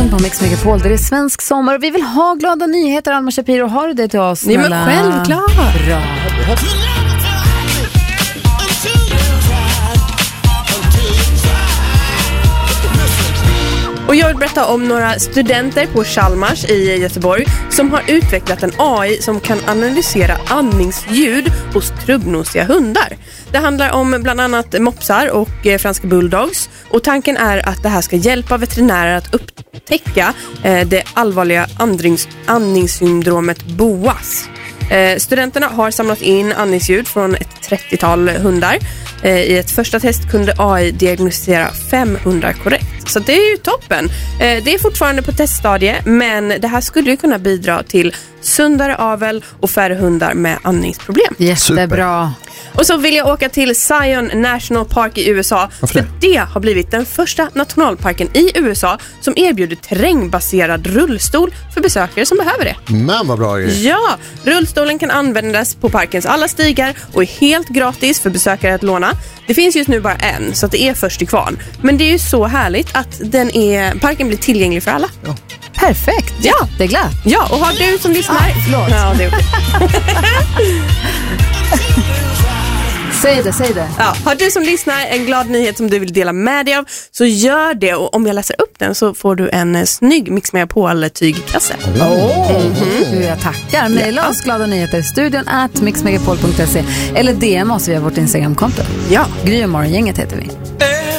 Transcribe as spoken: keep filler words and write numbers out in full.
Morgon på Mix Megapol. Det är svensk sommar och vi vill ha glada nyheter. Alma Shapiro, har du det till oss? Nej, men självklart. Bra. Och jag vill berätta om några studenter på Chalmers i Göteborg som har utvecklat en A I som kan analysera andningsljud hos trubbnosiga hundar. Det handlar om bland annat mopsar och eh, franska bulldogs. Och tanken är att det här ska hjälpa veterinärer att upptäcka eh, det allvarliga andnings- andningssyndromet B O A S. Eh, studenterna har samlat in andningsljud från ett trettiotal hundar. Eh, I ett första test kunde A I diagnostisera fem hundar korrekt. Så det är ju toppen. Eh, det är fortfarande på teststadie, men det här skulle ju kunna bidra till sundare avel och färre hundar med andningsproblem. Jättebra. Och så vill jag åka till Zion National Park i U S A. Varför för det? det har blivit den första nationalparken i U S A som erbjuder terrängbaserad rullstol för besökare som behöver det. Men vad bra grej. Ja, rullstolen kan användas på parkens alla stigar och är helt gratis för besökare att låna. Det finns just nu bara en, så att det är först i kvarn. Men det är ju så härligt att den är, parken blir tillgänglig för alla. Ja. Perfekt. Ja. Det är glatt. Ja, och har du som lyssnar... Ah, förlåt. Ja, det är okej. Säg det, säg det. Ja, har du som lyssnar en glad nyhet som du vill dela med dig av, så gör det. Och om jag läser upp den så får du en eh, snygg Mix Megapol tygkasse. Åh, oh, hur jag tackar. Maila oss glada nyheter. Studion at mixmegapol punkt se eller D M oss via vårt Instagramkonto. Ja. Gry och Morgongänget heter vi.